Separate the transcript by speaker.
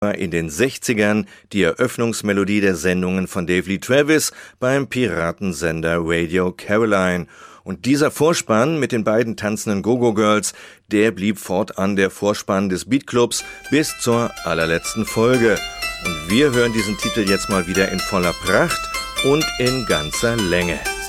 Speaker 1: war in den 60ern die Eröffnungsmelodie der Sendungen von Dave Lee Travis beim Piratensender Radio Caroline. Und dieser Vorspann mit den beiden tanzenden Go-Go-Girls, der blieb fortan der Vorspann des Beatclubs bis zur allerletzten Folge. Und wir hören diesen Titel jetzt mal wieder in voller Pracht und in ganzer Länge.